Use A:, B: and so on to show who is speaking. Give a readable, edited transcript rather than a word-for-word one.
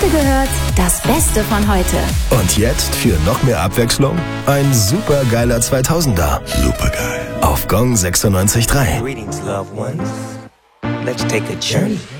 A: gehört, das Beste von heute.
B: Und jetzt für noch mehr Abwechslung ein supergeiler 2000er.
C: Supergeil.
B: Auf Gong 96.3.
D: Greetings, loved ones. Let's take a journey.